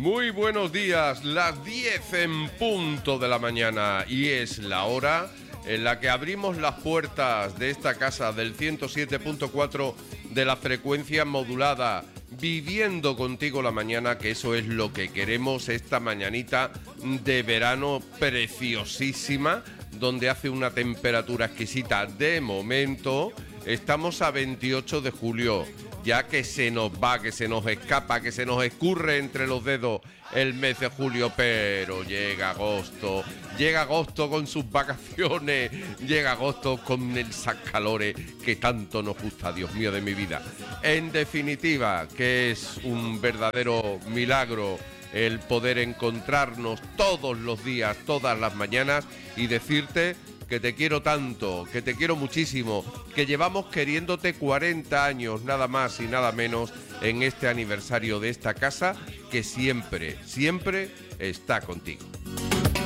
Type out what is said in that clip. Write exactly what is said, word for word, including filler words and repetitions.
Muy buenos días, las diez en punto de la mañana y es la hora en la que abrimos las puertas de esta casa del ciento siete punto cuatro de la frecuencia modulada, viviendo contigo la mañana, que eso es lo que queremos esta mañanita de verano preciosísima, donde hace una temperatura exquisita. De momento estamos a veintiocho de julio, ya que se nos va, que se nos escapa, que se nos escurre entre los dedos el mes de julio, pero llega agosto, llega agosto con sus vacaciones, llega agosto con el sacalore que tanto nos gusta, Dios mío de mi vida. En definitiva, que es un verdadero milagro el poder encontrarnos todos los días, todas las mañanas y decirte que te quiero tanto, que te quiero muchísimo, que llevamos queriéndote cuarenta años, nada más y nada menos, en este aniversario de esta casa, que siempre, siempre está contigo.